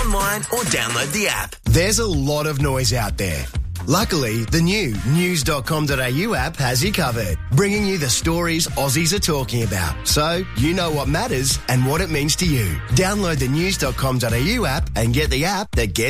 online or download the app. There's a lot of noise out there. Luckily, the new news.com.au app has you covered, bringing you the stories Aussies are talking about, so you know what matters and what it means to you. Download the news.com.au app and get the app that gets